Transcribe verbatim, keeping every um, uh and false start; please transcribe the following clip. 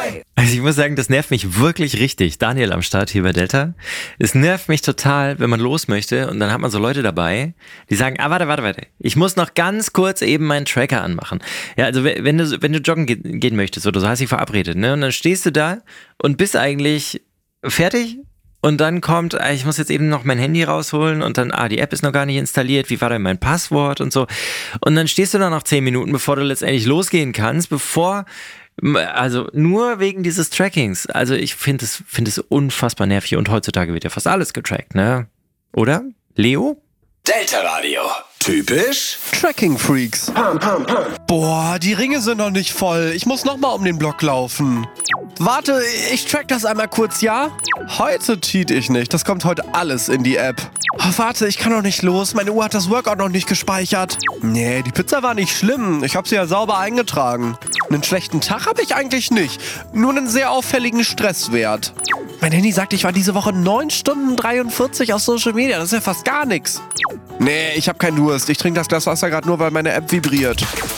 Also ich muss sagen, das nervt mich wirklich richtig. Daniel am Start hier bei Delta. Es nervt mich total, wenn man los möchte und dann hat man so Leute dabei, die sagen, ah, warte, warte, warte. Ich muss noch ganz kurz eben meinen Tracker anmachen. Ja, also wenn du, wenn du joggen ge- gehen möchtest oder so, hast dich verabredet, ne? Und dann stehst du da und bist eigentlich fertig. Und dann kommt, ah, ich muss jetzt eben noch mein Handy rausholen und dann, ah, die App ist noch gar nicht installiert, wie war denn mein Passwort und so. Und dann stehst du da noch zehn Minuten, bevor du letztendlich losgehen kannst, bevor, also nur wegen dieses Trackings. Also ich finde es, finde es unfassbar nervig und heutzutage wird ja fast alles getrackt, ne? Oder? Leo? Delta Radio. Typisch Tracking-Freaks. Boah, die Ringe sind noch nicht voll. Ich muss nochmal um den Block laufen. Warte, ich track das einmal kurz, ja? Heute cheat ich nicht. Das kommt heute alles in die App. Oh, warte, ich kann noch nicht los. Meine Uhr hat das Workout noch nicht gespeichert. Nee, die Pizza war nicht schlimm. Ich habe sie ja sauber eingetragen. Einen schlechten Tag habe ich eigentlich nicht. Nur einen sehr auffälligen Stresswert. Mein Handy sagt, ich war diese Woche neun Stunden dreiundvierzig auf Social Media. Das ist ja fast gar nichts. Nee, ich habe keinen Durst. Ich trinke das Glas Wasser gerade nur, weil meine App vibriert.